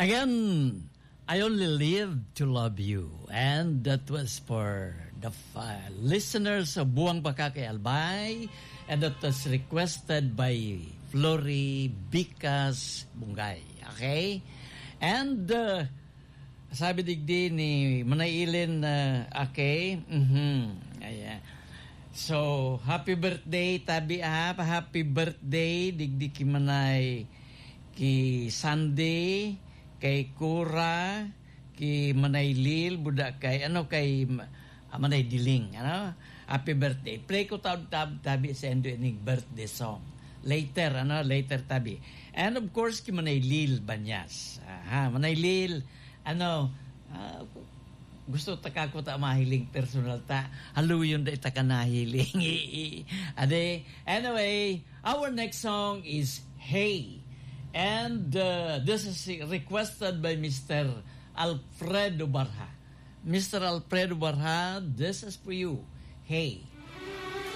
Again, I only live to love you. And that was for the listeners of Buwang Baka kay Albay. And that was requested by Flory Bicas Bungay. Okay? And sabi digdi ni Manailin okay? Ayan. So, happy birthday, tabi happy birthday, digdi ki manay ki Sunday, kay Kura, ki manay Lil, budak kay, kay manay Diling, happy birthday. Play ko tabi sa endo ining birthday song. Later, later tabi. And of course, ki manay Lil Banyas. Manay Lil, gusto taka ko ta mahiling personal ta. Halo yun da ita ka nahiling. Ade, anyway, our next song is Hey. And this is requested by Mr. Alfredo Barha. Mr. Alfredo Barha, this is for you. Hey.